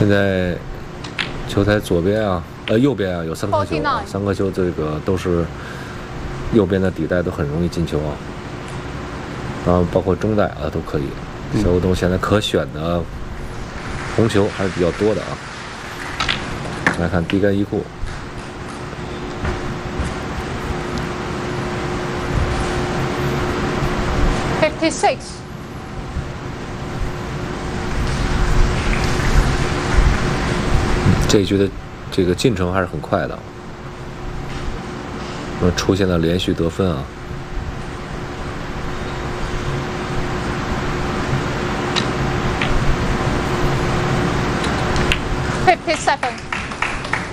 在球台左边啊，右边啊有3颗球啊，3颗球这个都是右边的底袋都很容易进球啊，然后包括中袋啊都可以。小古东现在可选的红球还是比较多的啊。来看低杆一库。 56. 这一局的这个进程还是很快的，出现了连续得分啊。 57.